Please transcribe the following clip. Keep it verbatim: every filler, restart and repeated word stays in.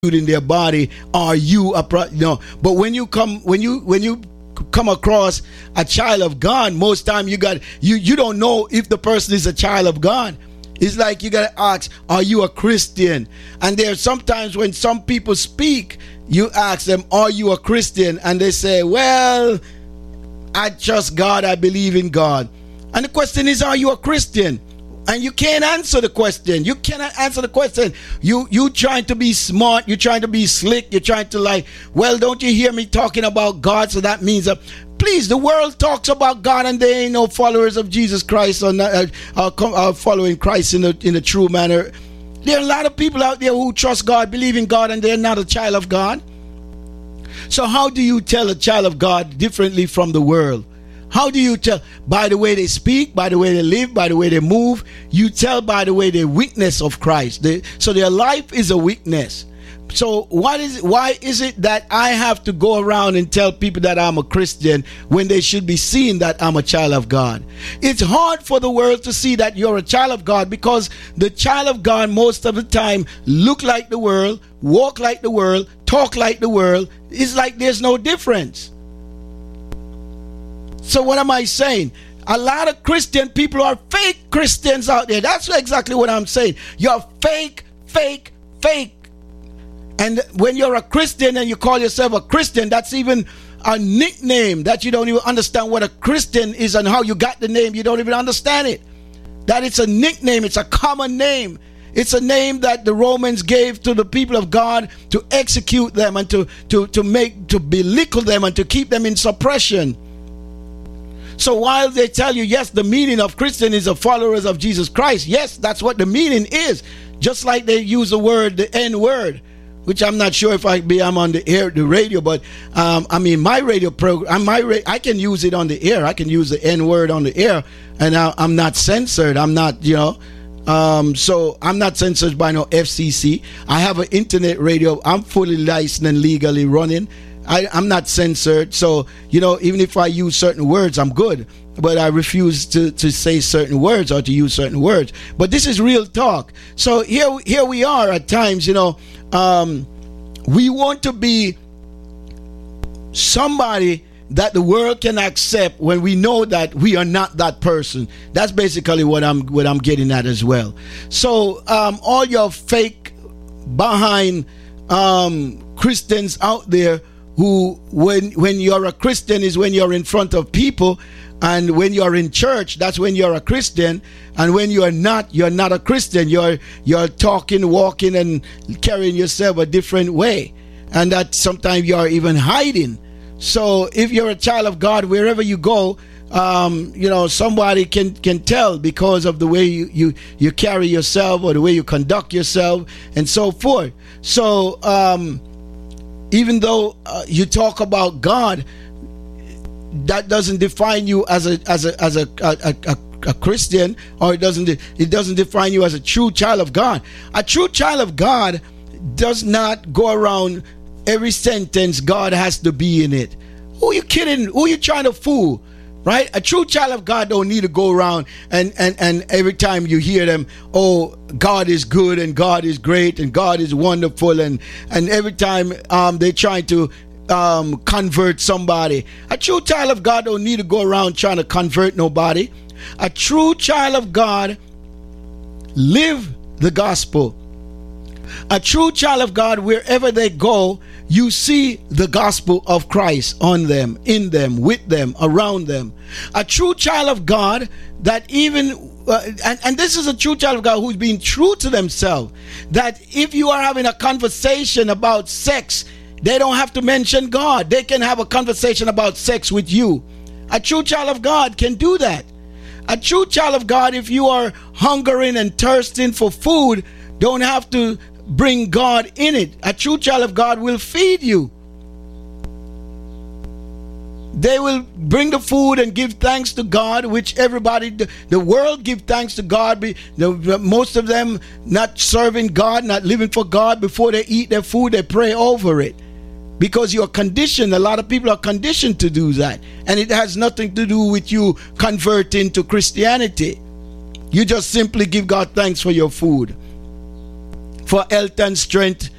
in their body, are you a pro- you know? But when you come, when you when you come across a child of God, most time you got you you don't know if the person is a child of God. It's like you gotta ask, are you a Christian? And there sometimes when some people speak, you ask them, are you a Christian? And they say, well, I trust God, I believe in God. And the question is, are you a Christian? And you can't answer the question. You cannot answer the question. You you trying to be smart. You're trying to be slick. You're trying to like, well, don't you hear me talking about God? So that means, uh, please, the world talks about God and they ain't no followers of Jesus Christ or not, uh, uh, uh, following Christ in a, in a true manner. There are a lot of people out there who trust God, believe in God, and they're not a child of God. So how do you tell a child of God differently from the world? How do you tell? By the way they speak, by the way they live, by the way they move. You tell by the way they witness of Christ. They, so their life is a witness. So what is why is it that I have to go around and tell people that I'm a Christian when they should be seeing that I'm a child of God? It's hard for the world to see that you're a child of God because the child of God most of the time look like the world, walk like the world, talk like the world. It's like there's no difference. So what am I saying? A lot of Christian people are fake Christians out there. That's exactly what I'm saying. You're fake, fake, fake. And when you're a Christian and you call yourself a Christian, that's even a nickname that you don't even understand what a Christian is and how you got the name. You don't even understand it. That it's a nickname. It's a common name. It's a name that the Romans gave to the people of God to execute them and to, to, to make, to belittle them and to keep them in suppression. So while they tell you, yes, the meaning of Christian is a followers of Jesus Christ. Yes, that's what the meaning is. Just like they use the word, the N word, which I'm not sure if I be I'm on the air, the radio, but um, I mean my radio program, my ra- I can use it on the air. I can use the N word on the air, and I, I'm not censored. I'm not, you know, um, so I'm not censored by no F C C. I have an internet radio. I'm fully licensed and legally running. I, I'm not censored, so you know, even if I use certain words, I'm good. But I refuse to, to say certain words or to use certain words. But this is real talk. So here, here we are at times, you know, um, we want to be somebody that the world can accept when we know that we are not that person. That's basically what I'm what I'm getting at as well. So um, all your fake behind um, Christians out there, who when when you're a Christian is when you're in front of people, and when you're in church, that's when you're a Christian, and when you're not, you're not a Christian. You're you're talking, walking, and carrying yourself a different way, and that sometimes you're even hiding. So if you're a child of God, wherever you go, um, you know, somebody can can tell because of the way you, you you carry yourself or the way you conduct yourself and so forth. So um even though uh, you talk about God, that doesn't define you as a as a as a a, a, a Christian, or it doesn't it doesn't define you as a true child of God. A true child of God does not go around every sentence God has to be in it. Who are you kidding? Who are you trying to fool? Right? A true child of God don't need to go around and, and, and every time you hear them, oh, God is good and God is great and God is wonderful, and, and every time um, they're trying to um, convert somebody. A true child of God don't need to go around trying to convert nobody. A true child of God live the gospel. A true child of God, wherever they go, you see the gospel of Christ on them, in them, with them, around them. A true child of God that even, uh, and, and this is a true child of God who's being true to themselves, that if you are having a conversation about sex, they don't have to mention God. They can have a conversation about sex with you. A true child of God can do that. A true child of God, if you are hungering and thirsting for food, don't have to bring God in it. A true child of God will feed you. They will bring the food and give thanks to God, which everybody, the, the world give thanks to God. Be, the, most of them not serving God, not living for God. Before they eat their food, they pray over it. Because you're conditioned. A lot of people are conditioned to do that. And it has nothing to do with you converting to Christianity. You just simply give God thanks for your food, for health and strength,